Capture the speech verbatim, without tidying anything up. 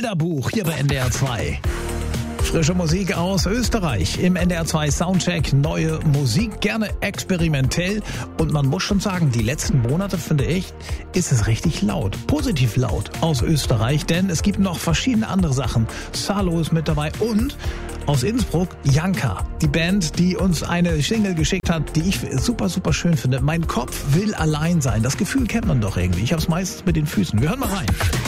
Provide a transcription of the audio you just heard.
Bilderbuch hier bei N D R zwei. Frische Musik aus Österreich im N D R zwei Soundcheck. Neue Musik, gerne experimentell. Und man muss schon sagen, die letzten Monate, finde ich, ist es richtig laut. Positiv laut aus Österreich, denn es gibt noch verschiedene andere Sachen. Salo ist mit dabei und aus Innsbruck, Janka, die Band, die uns eine Single geschickt hat, die ich super, super schön finde. Mein Kopf will allein sein. Das Gefühl kennt man doch irgendwie. Ich habe es meistens mit den Füßen. Wir hören mal rein.